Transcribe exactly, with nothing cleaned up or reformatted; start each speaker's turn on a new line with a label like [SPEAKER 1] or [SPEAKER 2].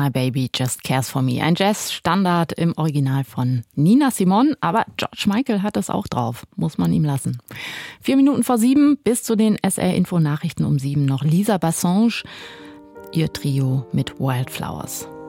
[SPEAKER 1] My Baby Just Cares For Me. Ein Jazz-Standard im Original von Nina Simone, aber George Michael hat es auch drauf, muss man ihm lassen. Vier Minuten vor sieben, bis zu den S R-Info-Nachrichten um sieben noch Lisa Bassange, ihr Trio mit Wildflowers.